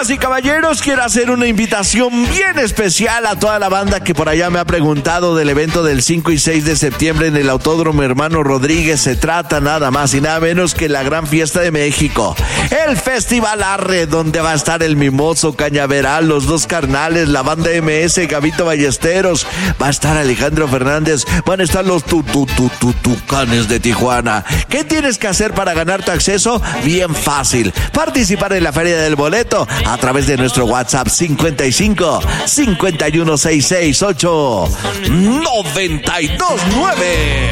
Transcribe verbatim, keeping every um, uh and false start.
Damas y caballeros, quiero hacer una invitación bien especial a toda la banda que por allá me ha preguntado del evento del cinco y seis de septiembre en el Autódromo Hermano Rodríguez. Se trata nada más y nada menos que la gran fiesta de México, el Festival Arre, donde va a estar el Mimoso, Cañaveral, los Dos Carnales, la banda M S, Gabito Ballesteros, va a estar Alejandro Fernández, van a estar los tu, tu, tu, tu, Tucanes de Tijuana. ¿Qué tienes que hacer para ganar tu acceso? Bien fácil, participar en la Feria del Boleto a través de nuestro WhatsApp cincuenta y cinco, cincuenta y uno, seiscientos sesenta y ocho, noventa y dos nueve.